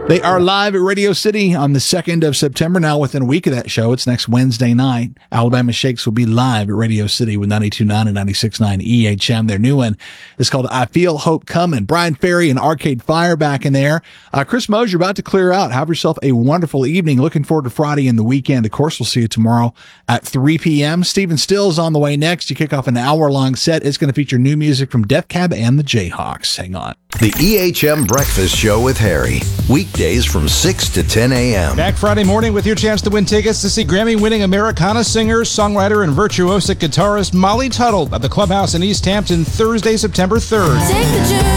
They are live at Radio City on the 2nd of September. Now, within a week of that show, it's next Wednesday night. Alabama Shakes will be live at Radio City with 92.9 and 96.9 EHM. Their new one is called I Feel Hope Coming. Brian Ferry and Arcade Fire back in there. Chris Mosier about to clear out. Have yourself a wonderful evening. Looking forward to Friday and the weekend. Of course, we'll see you tomorrow at 3 p.m. Stephen Stills on the way next. You kick off an hour-long set. It's going to feature new music from Death Cab and the Jayhawks. Hang on. The EHM Breakfast Show with Harry. Weekdays from 6 to 10 a.m. Back Friday morning with your chance to win tickets to see Grammy-winning Americana singer, songwriter, and virtuosic guitarist Molly Tuttle at the Clubhouse in East Hampton Thursday, September 3rd.